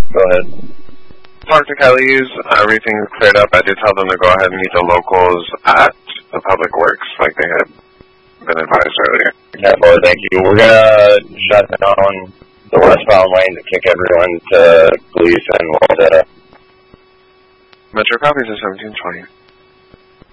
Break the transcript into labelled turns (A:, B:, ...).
A: Go ahead.
B: Talk to Kelly's. Everything's cleared up. I did tell them to go ahead and meet the locals at the Public Works like they had been advised earlier.
A: Yeah, boy, thank you. We're going to shut down the westbound lane to kick everyone to police and we'll
B: Metro copies of 1720.